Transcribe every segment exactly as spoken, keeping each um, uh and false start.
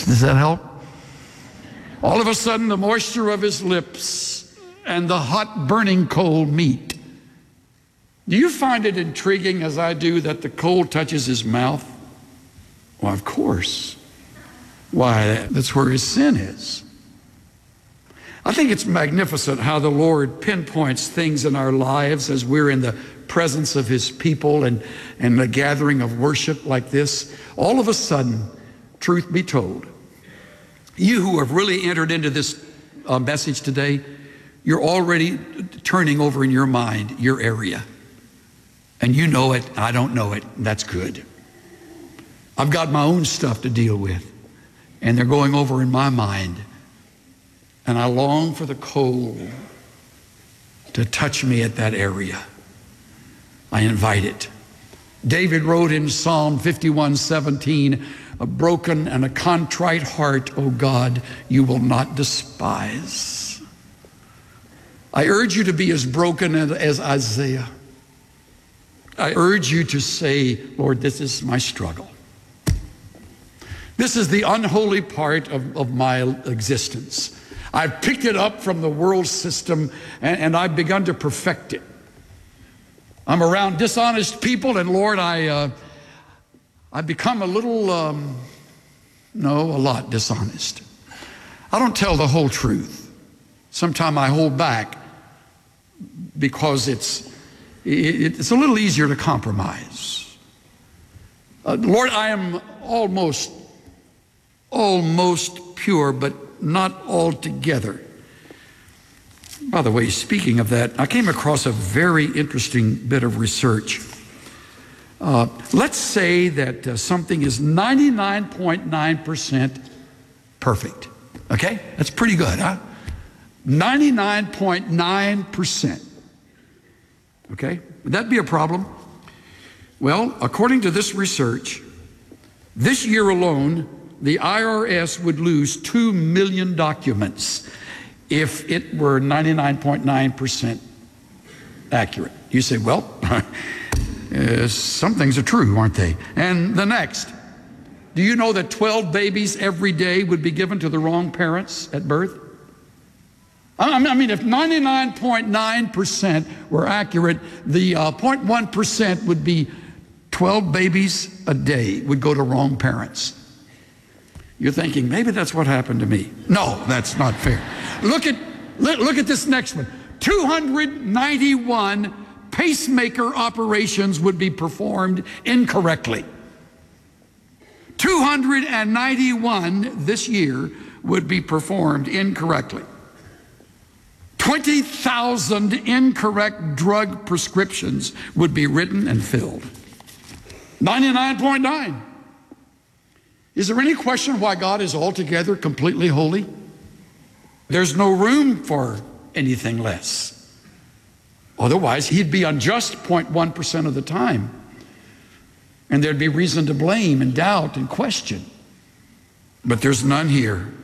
Does that help? All of a sudden, the moisture of his lips and the hot burning coal meet. Do you find it intriguing, as I do, that the coal touches his mouth? Well, of course. Why, that's where his sin is. I think it's magnificent how the Lord pinpoints things in our lives as we're in the presence of his people and, and the gathering of worship like this. All of a sudden, truth be told, you who have really entered into this uh, message today, you're already turning over in your mind your area. And you know it, I don't know it, and that's good. I've got my own stuff to deal with, and they're going over in my mind. And I long for the coal to touch me at that area. I invite it. David wrote in Psalm fifty-one seventeen, a broken and a contrite heart, O God, you will not despise. I urge you to be as broken as Isaiah. I urge you to say, Lord, this is my struggle. This is the unholy part of, of my existence. I've picked it up from the world system and, and I've begun to perfect it. I'm around dishonest people, and Lord, I, uh, I've become a little, um, no, a lot dishonest. I don't tell the whole truth. Sometimes I hold back because it's, it, it's a little easier to compromise. Uh, Lord, I am almost, almost pure, but not altogether. By the way, speaking of that, I came across a very interesting bit of research. Uh, let's say that uh, something is ninety-nine point nine percent perfect. Okay? That's pretty good, huh? ninety-nine point nine percent. Okay? Would that be a problem? Well, according to this research, this year alone, the I R S would lose two million documents if it were ninety-nine point nine percent accurate. You say, well, uh, some things are true, aren't they? And the next, do you know that twelve babies every day would be given to the wrong parents at birth? I mean, if ninety-nine point nine percent were accurate, the uh, zero point one percent would be twelve babies a day would go to wrong parents. You're thinking, maybe that's what happened to me. No, that's not fair. Look at, look at this next one. two hundred ninety-one pacemaker operations would be performed incorrectly. two hundred ninety-one this year would be performed incorrectly. twenty thousand incorrect drug prescriptions would be written and filled. ninety-nine point nine. Is there any question why God is altogether completely holy? There's no room for anything less. Otherwise, he'd be unjust zero point one percent of the time. And there'd be reason to blame and doubt and question. But there's none here.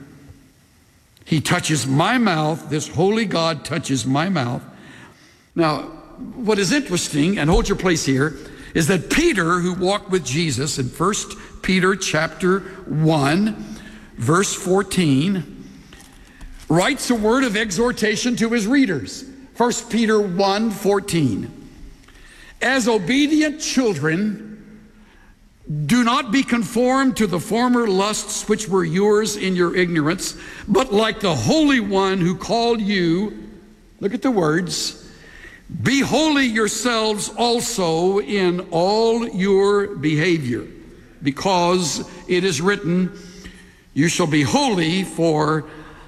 He touches my mouth. This holy God touches my mouth. Now, what is interesting, and hold your place here, is that Peter, who walked with Jesus in First Peter chapter one, verse fourteen, writes a word of exhortation to his readers. First Peter one fourteen. As obedient children, do not be conformed to the former lusts which were yours in your ignorance, but like the Holy One who called you, look at the words, be holy yourselves also in all your behavior, because it is written, you shall be holy, for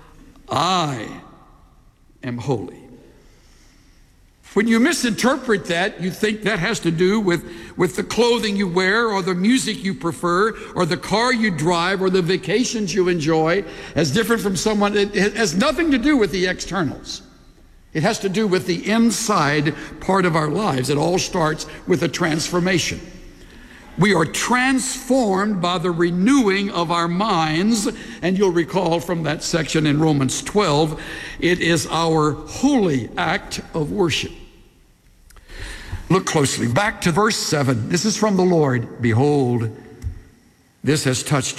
I am holy. When you misinterpret that, you think that has to do with, with the clothing you wear, or the music you prefer, or the car you drive, or the vacations you enjoy, as different from someone. It has nothing to do with the externals. It has to do with the inside part of our lives. It all starts with a transformation. We are transformed by the renewing of our minds, and you'll recall from that section in Romans twelve, it is our holy act of worship. Look closely. Back to verse seven. This is from the Lord. Behold, this has touched